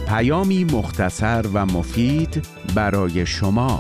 پیامی مختصر و مفید برای شما.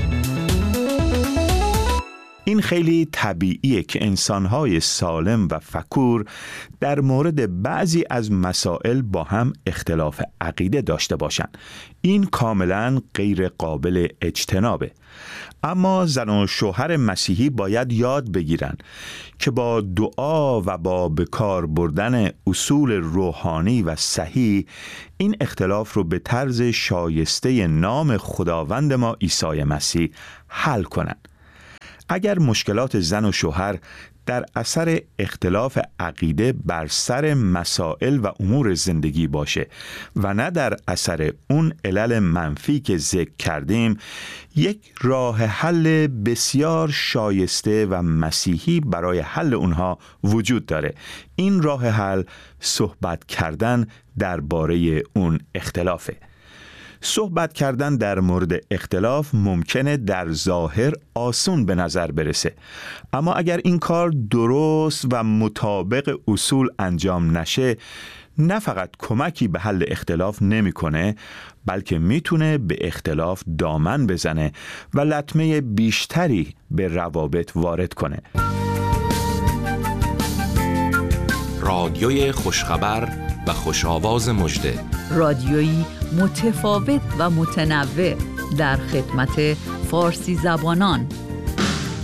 این خیلی طبیعیه که انسان‌های سالم و فکور در مورد بعضی از مسائل با هم اختلاف عقیده داشته باشن. این کاملاً غیر قابل اجتنابه. اما زن و شوهر مسیحی باید یاد بگیرن که با دعا و با به کار بردن اصول روحانی و صحیح این اختلاف رو به طرز شایسته نام خداوند ما عیسی مسیح حل کنن. اگر مشکلات زن و شوهر در اثر اختلاف عقیده بر سر مسائل و امور زندگی باشه و نه در اثر اون علل منفی که ذکر کردیم، یک راه حل بسیار شایسته و مسیحی برای حل اونها وجود داره. این راه حل صحبت کردن درباره اون اختلافه. صحبت کردن در مورد اختلاف ممکنه در ظاهر آسون به نظر برسه، اما اگر این کار درست و مطابق اصول انجام نشه، نه فقط کمکی به حل اختلاف نمیکنه، بلکه میتونه به اختلاف دامن بزنه و لطمه بیشتری به روابط وارد کنه. رادیوی خوشخبر و خوش‌آواز مژده، رادیویی متفاوت و متنوع در خدمت فارسی زبانان